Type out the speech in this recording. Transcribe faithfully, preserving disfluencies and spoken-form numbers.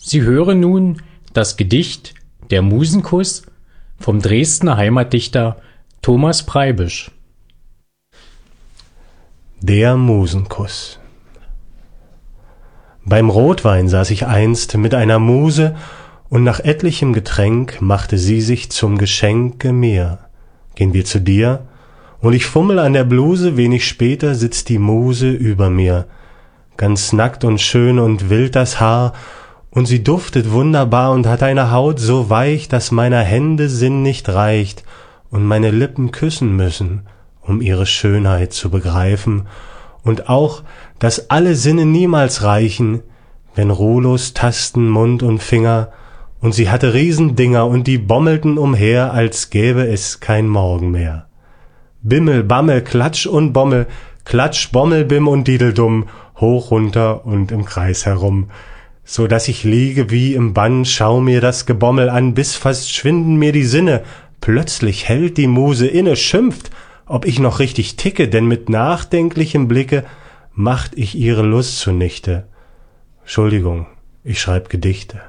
Sie hören nun das Gedicht Der Musenkuss vom Dresdner Heimatdichter Thomas Preibisch. Der Musenkuss. Beim Rotwein saß ich einst mit einer Muse, und nach etlichem Getränk machte sie sich zum Geschenke mir. Gehen wir zu dir, und ich fummel an der Bluse, wenig später sitzt die Muse über mir. Ganz nackt und schön und wild das Haar, und sie duftet wunderbar und hat eine Haut so weich, dass meiner Hände Sinn nicht reicht und meine Lippen küssen müssen, um ihre Schönheit zu begreifen, und auch, dass alle Sinne niemals reichen, wenn ruhlos tasten Mund und Finger, und sie hatte Riesendinger, und die bommelten umher, als gäbe es kein Morgen mehr. Bimmel, Bammel, Klatsch und Bommel, Klatsch, Bommel, Bim und Dideldum, hoch, runter und im Kreis herum, so dass ich liege wie im Bann, schau mir das Gebommel an, bis fast schwinden mir die Sinne. Plötzlich hält die Muse inne, schimpft, ob ich noch richtig ticke, denn mit nachdenklichem Blicke macht ich ihre Lust zunichte. Entschuldigung, ich schreib Gedichte.